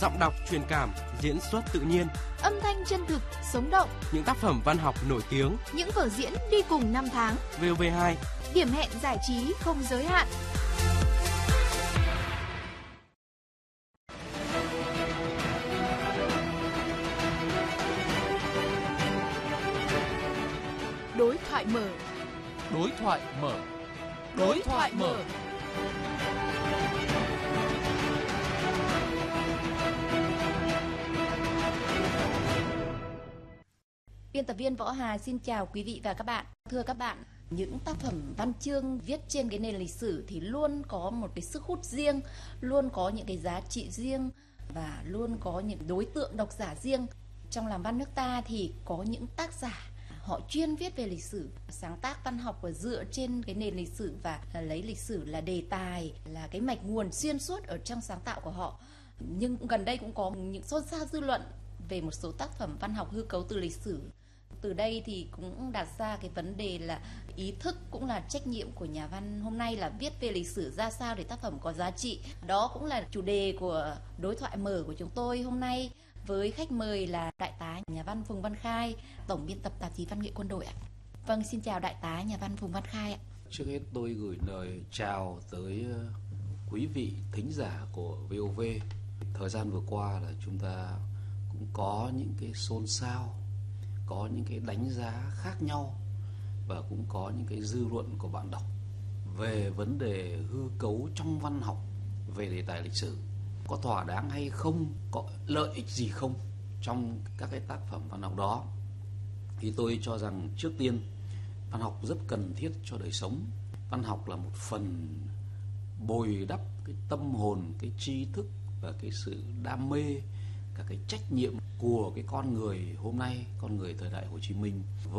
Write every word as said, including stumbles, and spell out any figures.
giọng đọc truyền cảm, diễn xuất tự nhiên, âm thanh chân thực, sống động, những tác phẩm văn học nổi tiếng, những vở diễn đi cùng năm tháng. vê o vê hai, điểm hẹn giải trí không giới hạn. Đối thoại mở. Đối thoại mở. Đối thoại mở. Biên tập viên Võ Hà xin chào quý vị và các bạn. Thưa các bạn, những tác phẩm văn chương viết trên cái nền lịch sử thì luôn có một cái sức hút riêng, luôn có những cái giá trị riêng và luôn có những đối tượng độc giả riêng. Trong làm văn nước ta thì có những tác giả họ chuyên viết về lịch sử, sáng tác văn học và dựa trên cái nền lịch sử và lấy lịch sử là đề tài, là cái mạch nguồn xuyên suốt ở trong sáng tạo của họ. Nhưng gần đây cũng có những xôn xao dư luận về một số tác phẩm văn học hư cấu từ lịch sử. Từ đây thì cũng đặt ra cái vấn đề là ý thức cũng là trách nhiệm của nhà văn hôm nay là viết về lịch sử ra sao để tác phẩm có giá trị. Đó cũng là chủ đề của đối thoại mở của chúng tôi hôm nay, với khách mời là đại tá nhà văn Phùng Văn Khai, tổng biên tập tạp chí Văn nghệ Quân đội ạ. Vâng, xin chào đại tá nhà văn Phùng Văn Khai ạ. Trước hết tôi gửi lời chào tới quý vị thính giả của vê o vê. Thời gian vừa qua là chúng ta cũng có những cái xôn xao, có những cái đánh giá khác nhau và cũng có những cái dư luận của bạn đọc về vấn đề hư cấu trong văn học về đề tài lịch sử. Có thỏa đáng hay không, có lợi ích gì không trong các cái tác phẩm văn học đó. Thì tôi cho rằng trước tiên văn học rất cần thiết cho đời sống. Văn học là một phần bồi đắp cái tâm hồn, cái tri thức và cái sự đam mê, cả cái trách nhiệm của cái con người hôm nay, con người thời đại Hồ Chí Minh.